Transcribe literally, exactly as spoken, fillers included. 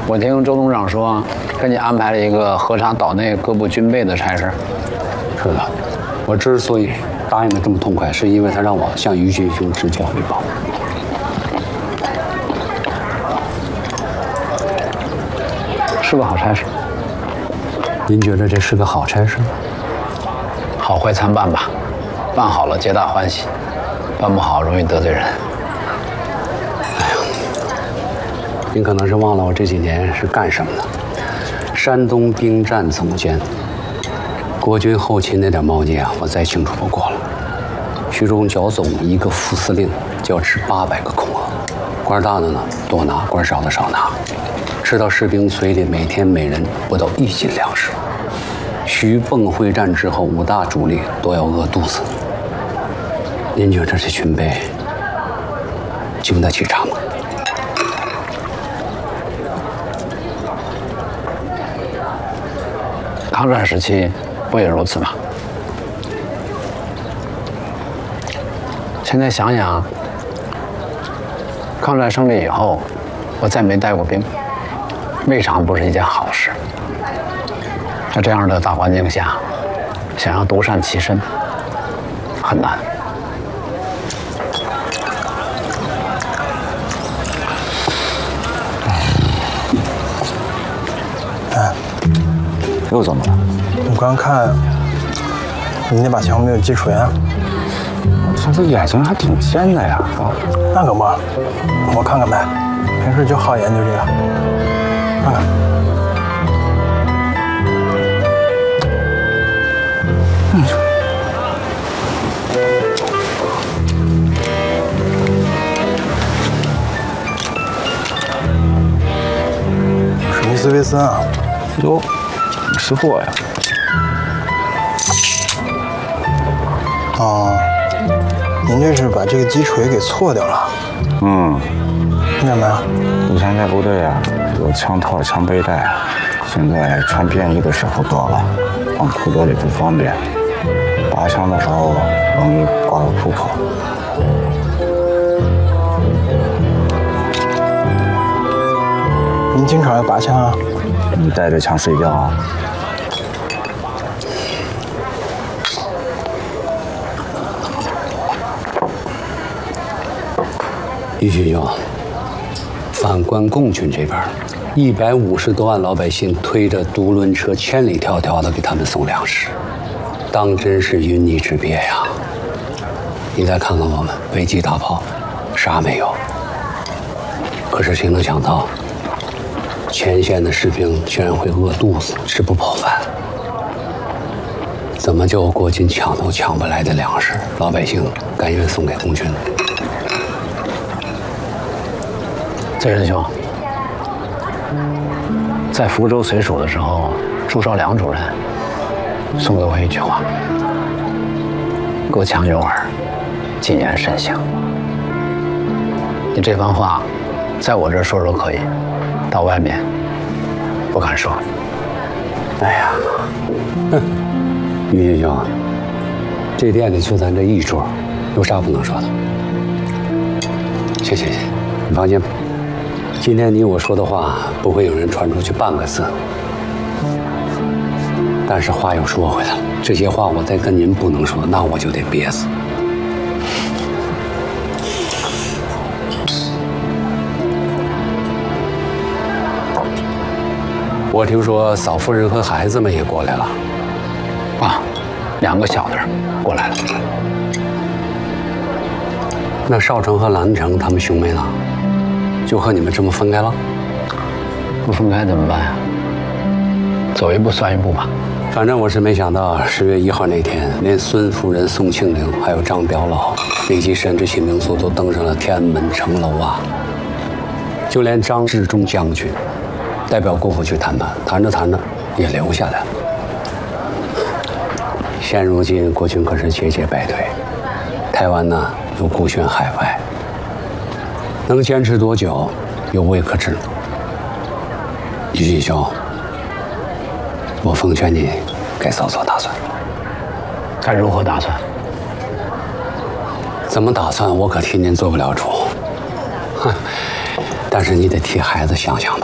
我听周董事长说，给你安排了一个核查岛内各部军备的差事。 是的，我之所以答应的这么痛快，是因为他让我向于军兄直交汇报。 是个好差事。 您觉得这是个好差事吗？ 好坏参半吧，办好了皆大欢喜，办不好容易得罪人。 哎呀，您可能是忘了我这几年是干什么的。山东兵站总监，国军后勤那点猫腻啊，我再清楚不过了。徐中剿总一个副司令就要吃八百个空额，官大的呢多拿，官少的少拿，吃到士兵嘴里每天每人不到一斤粮食。徐蚌会战之后，五大主力都要饿肚子。您觉得这军备经得起场吗？ 抗战时期不也如此吗？现在想想，抗战胜利以后，我再没带过兵，未尝不是一件好事。在这样的大环境下，想要独善其身很难。 哎， 又怎么了？ 我刚看你那把枪没有击锤啊？ 他这眼睛还挺尖的呀！啊， 那可不，我看看呗，平时就好研究这个，看看。嗯。史密斯维森啊！ 哟，识货呀！ 哦，您这是把这个击锤给错掉了。 嗯。 为什么呀？ 以前在部队啊，有枪套、枪背带，现在穿便衣的时候多了，放裤兜里不方便。拔枪的时候容易挂到裤口。 您经常要拔枪啊？ 你带着枪睡觉啊？ 于军兄，反观共军这边，一百五十多万老百姓推着独轮车千里迢迢的给他们送粮食，当真是云泥之别呀！你再看看我们，飞机大炮，啥没有。可是谁能想到，前线的士兵居然会饿肚子，吃不饱饭。怎么就国军抢都抢不来的粮食，老百姓甘愿送给共军？ 崔仁兄，在福州随署的时候，朱绍良主任送给我一句话：“国强有耳，谨言慎行。”你这番话，在我这儿说说可以，到外面不敢说。 哎呀，哼，于军兄，这店里就咱这一桌，有啥不能说的？行行行，你放心吧。今天你我说的话不会有人传出去半个字，但是话又说回来了，这些话我再跟您不能说，那我就得憋死。我听说嫂夫人和孩子们也过来了， 啊，两个小的过来了。 那少成和兰成他们兄妹呢？就和你们这么分开了？ 不分开怎么办呀？走一步算一步吧。 反正我是没想到，十月一号那天，连孙夫人、宋庆龄还有张表老以及神之新民族都登上了天安门城楼啊！就连张治中将军代表国府去谈判，谈着谈着也留下来了。现如今国军可是节节败退，台湾呢又孤悬海外，能坚持多久，有未可知。于军兄，我奉劝你该早做打算。 该如何打算？ 怎么打算，我可替您做不了主。哼，但是你得替孩子想想吧。